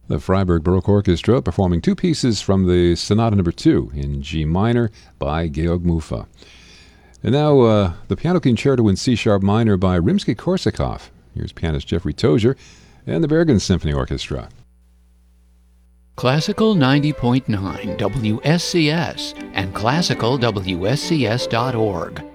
The Freiburg Baroque Orchestra performing two pieces from the Sonata No. 2 in G minor by Georg Mufa. And now the Piano Concerto in C-sharp minor by Rimsky-Korsakov. Here's pianist Jeffrey Tozier and the Bergen Symphony Orchestra. Classical 90.9 WSCS and classicalwscs.org.